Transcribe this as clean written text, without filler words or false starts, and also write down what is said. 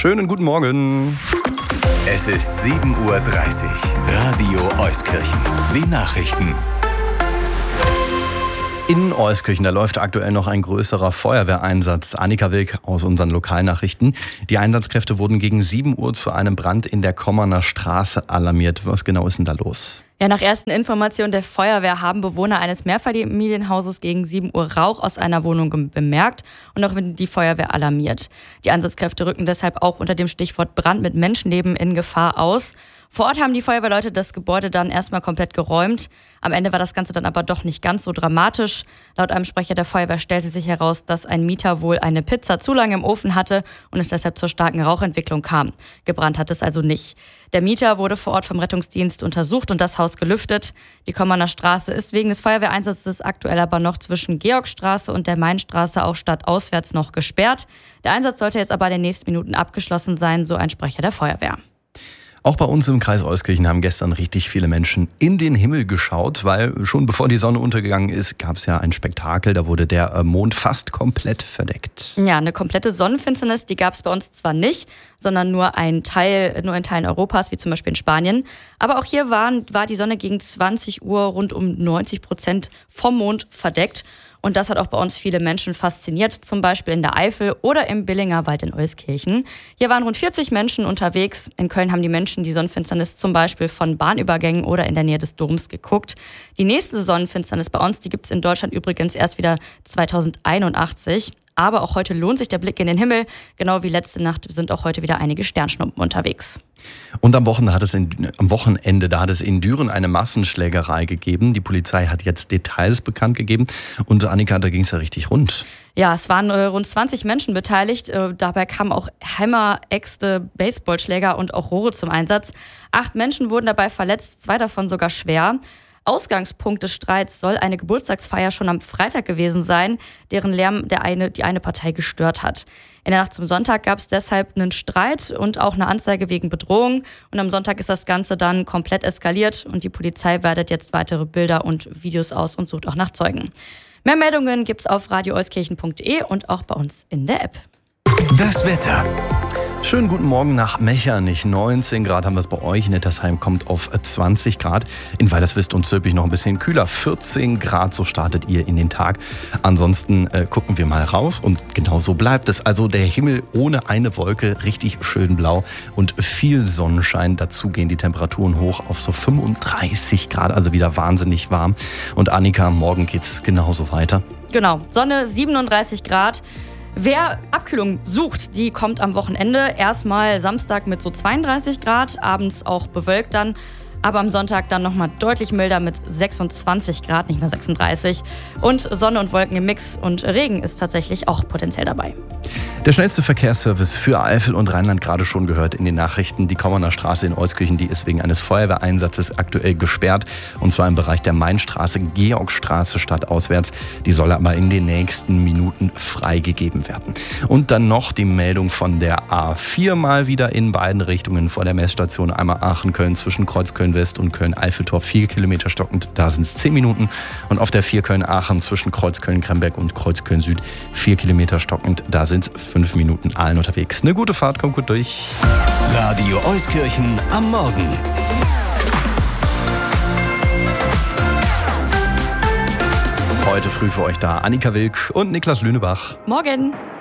Schönen guten Morgen. Es ist 7:30 Uhr. Radio Euskirchen. Die Nachrichten. In Euskirchen, da läuft aktuell noch ein größerer Feuerwehreinsatz. Annika Wilk aus unseren Lokalnachrichten. Die Einsatzkräfte wurden gegen 7 Uhr zu einem Brand in der Kommerner Straße alarmiert. Was genau ist denn da los? Ja, nach ersten Informationen der Feuerwehr haben Bewohner eines Mehrfamilienhauses gegen 7 Uhr Rauch aus einer Wohnung bemerkt und auch die Feuerwehr alarmiert. Die Einsatzkräfte rücken deshalb auch unter dem Stichwort Brand mit Menschenleben in Gefahr aus. Vor Ort haben die Feuerwehrleute das Gebäude dann erstmal komplett geräumt. Am Ende war das Ganze dann aber doch nicht ganz so dramatisch. Laut einem Sprecher der Feuerwehr stellte sich heraus, dass ein Mieter wohl eine Pizza zu lange im Ofen hatte und es deshalb zur starken Rauchentwicklung kam. Gebrannt hat es also nicht. Der Mieter wurde vor Ort vom Rettungsdienst untersucht und das Haus gelüftet. Die Kommerner Straße ist wegen des Feuerwehreinsatzes aktuell aber noch zwischen Georgstraße und der Mainstraße auch stadtauswärts noch gesperrt. Der Einsatz sollte jetzt aber in den nächsten Minuten abgeschlossen sein, so ein Sprecher der Feuerwehr. Auch bei uns im Kreis Euskirchen haben gestern richtig viele Menschen in den Himmel geschaut, weil schon bevor die Sonne untergegangen ist, gab es ja ein Spektakel. Da wurde der Mond fast komplett verdeckt. Ja, eine komplette Sonnenfinsternis, die gab es bei uns zwar nicht, sondern nur in Teilen Europas, wie zum Beispiel in Spanien. Aber auch hier war die Sonne gegen 20 Uhr rund um 90% vom Mond verdeckt. Und das hat auch bei uns viele Menschen fasziniert, zum Beispiel in der Eifel oder im Billinger Wald in Euskirchen. Hier waren rund 40 Menschen unterwegs. In Köln haben die Menschen die Sonnenfinsternis zum Beispiel von Bahnübergängen oder in der Nähe des Doms geguckt. Die nächste Sonnenfinsternis bei uns, die gibt es in Deutschland übrigens erst wieder 2081. Aber auch heute lohnt sich der Blick in den Himmel. Genau wie letzte Nacht sind auch heute wieder einige Sternschnuppen unterwegs. Und am Wochenende hat es in Düren eine Massenschlägerei gegeben. Die Polizei hat jetzt Details bekannt gegeben. Und Annika, da ging es ja richtig rund. Ja, es waren rund 20 Menschen beteiligt. Dabei kamen auch Hämmer, Äxte, Baseballschläger und auch Rohre zum Einsatz. 8 Menschen wurden dabei verletzt, 2 davon sogar schwer. Ausgangspunkt des Streits soll eine Geburtstagsfeier schon am Freitag gewesen sein, deren Lärm die eine Partei gestört hat. In der Nacht zum Sonntag gab es deshalb einen Streit und auch eine Anzeige wegen Bedrohung. Und am Sonntag ist das Ganze dann komplett eskaliert und die Polizei wertet jetzt weitere Bilder und Videos aus und sucht auch nach Zeugen. Mehr Meldungen gibt's auf radioeuskirchen.de und auch bei uns in der App. Das Wetter. Schönen guten Morgen nach Mechernich. 19 Grad haben wir es bei euch. Nettersheim kommt auf 20 Grad. In Weilerswist und Zülpich noch ein bisschen kühler. 14 Grad, so startet ihr in den Tag. Ansonsten gucken wir mal raus und genau so bleibt es. Also der Himmel ohne eine Wolke, richtig schön blau und viel Sonnenschein. Dazu gehen die Temperaturen hoch auf so 35 Grad, also wieder wahnsinnig warm. Und Annika, morgen geht's genauso weiter. Genau, Sonne 37 Grad. Wer Abkühlung sucht, die kommt am Wochenende. Erstmal Samstag mit so 32 Grad, abends auch bewölkt dann. Aber am Sonntag dann nochmal deutlich milder mit 26 Grad, nicht mehr 36. Und Sonne und Wolken im Mix und Regen ist tatsächlich auch potenziell dabei. Der schnellste Verkehrsservice für Eifel und Rheinland gerade schon gehört in den Nachrichten. Die Kommerner Straße in Euskirchen, die ist wegen eines Feuerwehreinsatzes aktuell gesperrt. Und zwar im Bereich der Mainstraße, Georgstraße stadtauswärts. Die soll aber in den nächsten Minuten freigegeben werden. Und dann noch die Meldung von der A4 mal wieder in beiden Richtungen vor der Messstation. Einmal Aachen-Köln zwischen Kreuzköln-West und Köln-Eiffeltor 4 Kilometer stockend. Da sind es 10 Minuten. Und auf der 4 Köln-Aachen zwischen Kreuzköln-Kremberg und Kreuzköln-Süd 4 Kilometer stockend. Da sind es 5 Minuten allen unterwegs. Eine gute Fahrt, kommt gut durch. Radio Euskirchen am Morgen. Heute früh für euch da Annika Wilk und Niklas Lünebach. Morgen!